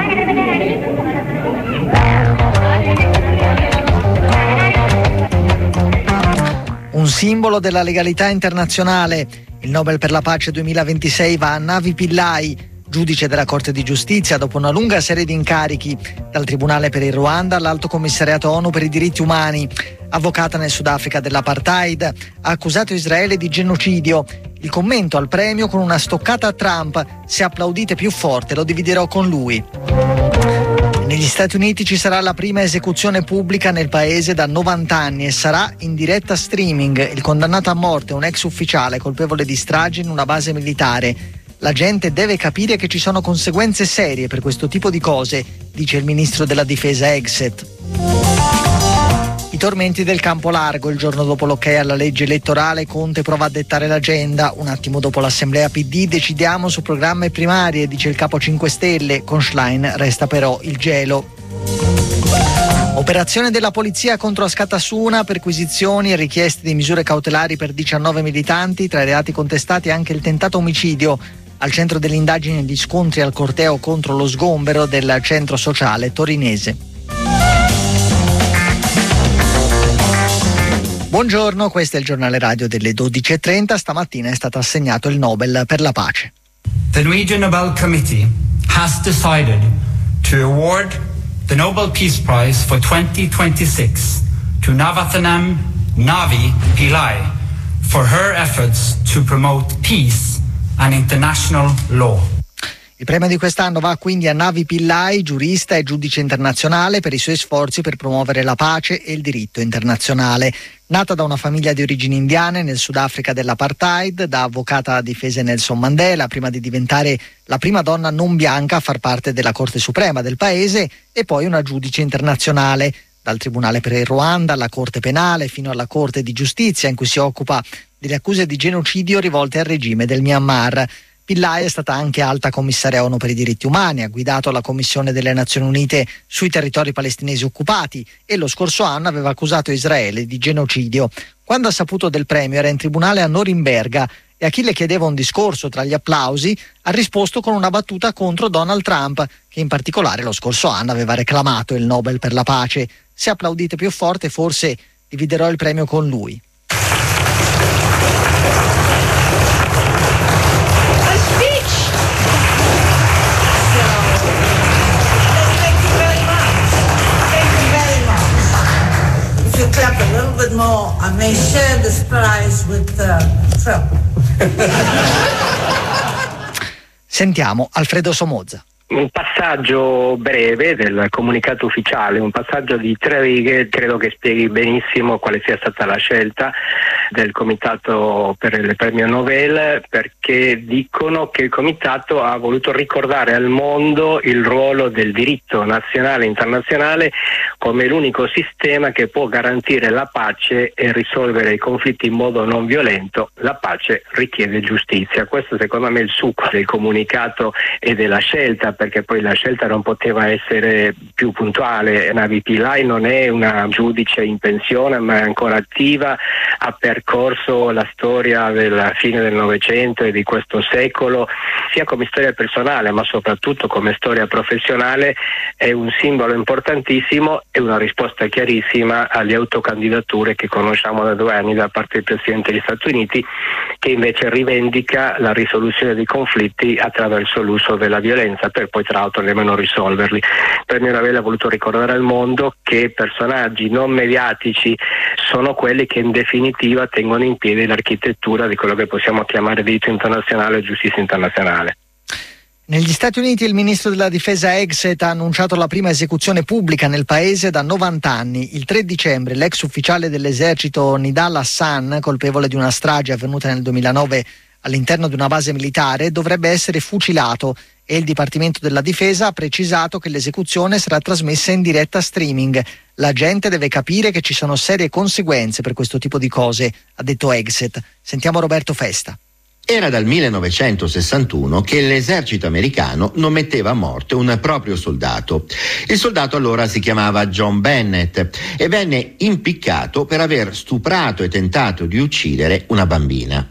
Un simbolo della legalità internazionale. Il Nobel per la pace 2026 va a Navi Pillay, giudice della Corte di Giustizia dopo una lunga serie di incarichi, dal Tribunale per il Ruanda all'Alto Commissariato ONU per i diritti umani. Avvocata nel Sudafrica dell'apartheid, ha accusato Israele di genocidio. Il commento al premio con una stoccata a Trump: se applaudite più forte lo dividerò con lui. Negli Stati Uniti ci sarà la prima esecuzione pubblica nel paese da 90 anni e sarà in diretta streaming. Il condannato a morte è un ex ufficiale colpevole di strage in una base militare. La gente deve capire che ci sono conseguenze serie per questo tipo di cose, dice il ministro della difesa Hegseth. I tormenti del campo largo. Il giorno dopo l'ok alla legge elettorale, Conte prova a dettare l'agenda. Un attimo dopo l'assemblea PD decidiamo su programma e primarie, dice il capo 5 Stelle. Con Schlein resta però il gelo. Operazione della polizia contro Askatasuna, perquisizioni e richieste di misure cautelari per 19 militanti, tra i reati contestati anche il tentato omicidio. Al centro delle indagini gli scontri al corteo contro lo sgombero del centro sociale torinese. Buongiorno, questo è il giornale radio delle 12:30. Stamattina è stato assegnato il Nobel per la pace. The Norwegian Nobel Committee has decided to award the Nobel Peace Prize for 2026 to Navathanam Navi Pillay for her efforts to promote peace and international law. Il premio di quest'anno va quindi a Navi Pillay, giurista e giudice internazionale, per i suoi sforzi per promuovere la pace e il diritto internazionale. Nata da una famiglia di origini indiane nel Sudafrica dell'apartheid, da avvocata a difesa Nelson Mandela, prima di diventare la prima donna non bianca a far parte della Corte Suprema del paese, e poi una giudice internazionale, dal Tribunale per il Ruanda alla Corte Penale fino alla Corte di Giustizia, in cui si occupa delle accuse di genocidio rivolte al regime del Myanmar. Pillay è stata anche alta commissaria ONU per i diritti umani, ha guidato la Commissione delle Nazioni Unite sui territori palestinesi occupati e lo scorso anno aveva accusato Israele di genocidio. Quando ha saputo del premio era in tribunale a Norimberga e a chi le chiedeva un discorso tra gli applausi ha risposto con una battuta contro Donald Trump, che in particolare lo scorso anno aveva reclamato il Nobel per la pace. Se applaudite più forte forse dividerò il premio con lui. Clap a little bit more. I may share this prize with Trump. Sentiamo Alfredo Somoza. Un passaggio breve del comunicato ufficiale, un passaggio di 3 righe, credo che spieghi benissimo quale sia stata la scelta del Comitato per il premio Nobel, perché dicono che il Comitato ha voluto ricordare al mondo il ruolo del diritto nazionale e internazionale come l'unico sistema che può garantire la pace e risolvere i conflitti in modo non violento. La pace richiede giustizia. Questo secondo me è il succo del comunicato e della scelta, perché poi la scelta non poteva essere più puntuale. Navi Pillay non è una giudice in pensione, ma è ancora attiva, ha percorso la storia della fine del Novecento e di questo secolo, sia come storia personale ma soprattutto come storia professionale. È un simbolo importantissimo e una risposta chiarissima alle autocandidature che conosciamo da 2 anni da parte del Presidente degli Stati Uniti, che invece rivendica la risoluzione dei conflitti attraverso l'uso della violenza, per poi tra l'altro nemmeno risolverli. Il premio Nobel ha voluto ricordare al mondo che personaggi non mediatici sono quelli che in definitiva tengono in piedi l'architettura di quello che possiamo chiamare diritto internazionale e giustizia internazionale. Negli Stati Uniti il ministro della difesa Hegseth ha annunciato la prima esecuzione pubblica nel paese da 90 anni. Il 3 dicembre l'ex ufficiale dell'esercito Nidal Hassan, colpevole di una strage avvenuta nel 2009 all'interno di una base militare, dovrebbe essere fucilato e il Dipartimento della Difesa ha precisato che l'esecuzione sarà trasmessa in diretta streaming. La gente deve capire che ci sono serie conseguenze per questo tipo di cose, ha detto Hegseth. Sentiamo Roberto Festa. Era dal 1961 che l'esercito americano non metteva a morte un proprio soldato. Il soldato allora si chiamava John Bennett e venne impiccato per aver stuprato e tentato di uccidere una bambina.